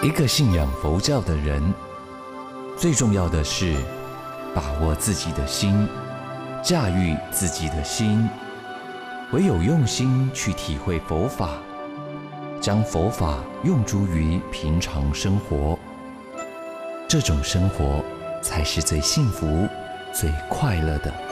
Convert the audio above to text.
一个信仰佛教的人，最重要的是把握自己的心，驾驭自己的心。唯有用心去体会佛法，将佛法用诸于平常生活，这种生活才是最幸福、最快乐的。